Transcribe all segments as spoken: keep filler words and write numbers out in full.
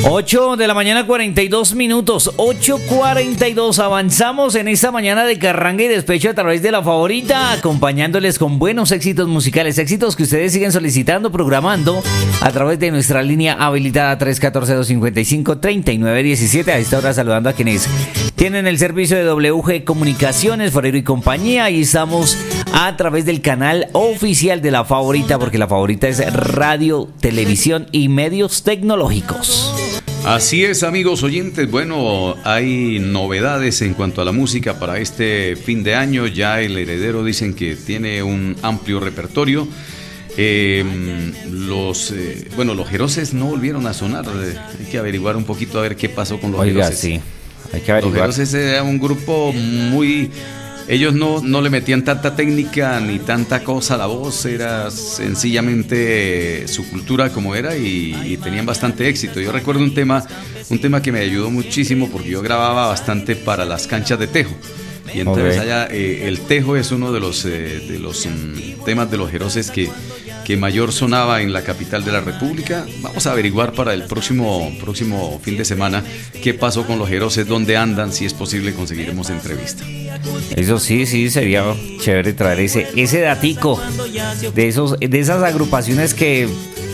ocho de la mañana, cuarenta y dos minutos, ocho cuarenta y dos. Avanzamos en esta mañana de carranga y despecho a través de La Favorita, acompañándoles con buenos éxitos musicales, éxitos que ustedes siguen solicitando, programando a través de nuestra línea habilitada tres uno cuatro, dos cinco cinco, tres nueve uno siete. A esta hora saludando a quienes tienen el servicio de W G Comunicaciones, Forero y compañía, y estamos a través del canal oficial de La Favorita, porque La Favorita es radio, televisión y medios tecnológicos. Así es, amigos oyentes. Bueno, hay novedades en cuanto a la música para este fin de año. Ya el heredero dicen que tiene un amplio repertorio. Eh, los eh, bueno, los Jeroces no volvieron a sonar. Eh, hay que averiguar un poquito a ver qué pasó con los Oiga, Jeroces. sí, hay que averiguar. Los Jeroces era un grupo muy... Ellos no, no le metían tanta técnica ni tanta cosa a la voz, era sencillamente su cultura como era y, y tenían bastante éxito. Yo recuerdo un tema, un tema que me ayudó muchísimo porque yo grababa bastante para las canchas de tejo. Y entonces okay. allá eh, el tejo es uno de los, eh, de los um, temas de los Jeroces que, que mayor sonaba en la capital de la República. Vamos a averiguar para el próximo, próximo fin de semana qué pasó con los Jeroces, dónde andan, si es posible conseguiremos entrevista. Eso sí, sí, sería chévere traer ese, ese datico de, esos, de esas agrupaciones que,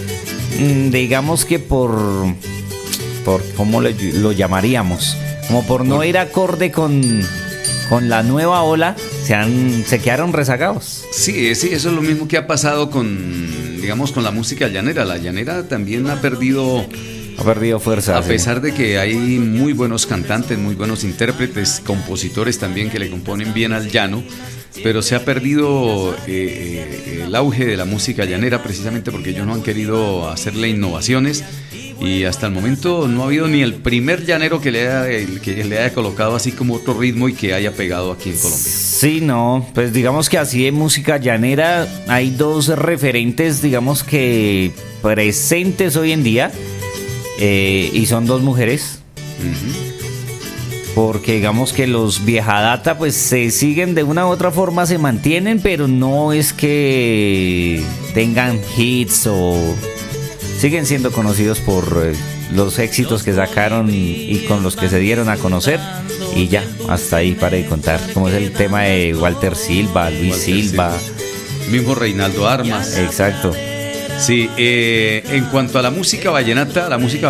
digamos que por, por ¿cómo lo, lo llamaríamos? Como por no ir acorde con, con la nueva ola, se, han, se quedaron rezagados. Sí, sí, eso es lo mismo que ha pasado con, digamos, con la música llanera. La llanera también ha perdido... Ha perdido fuerza. A sí. pesar de que hay muy buenos cantantes, muy buenos intérpretes, compositores también que le componen bien al llano, pero se ha perdido eh, el auge de la música llanera precisamente porque ellos no han querido hacerle innovaciones y hasta el momento no ha habido ni el primer llanero que le haya, que le haya colocado así como otro ritmo y que haya pegado aquí en Colombia. Sí, no, pues digamos que así de música llanera hay dos referentes, digamos que presentes hoy en día. Eh, y son dos mujeres. Uh-huh. Porque digamos que los vieja data pues se siguen de una u otra forma, se mantienen, pero no es que tengan hits o siguen siendo conocidos por eh, los éxitos que sacaron y con los que se dieron a conocer. Y ya, hasta ahí para de contar. Como es el tema de Walter Silva, Luis Walter Silva, Silva. Mismo Reinaldo Armas. Exacto. Sí, eh, en cuanto a la música vallenata, la música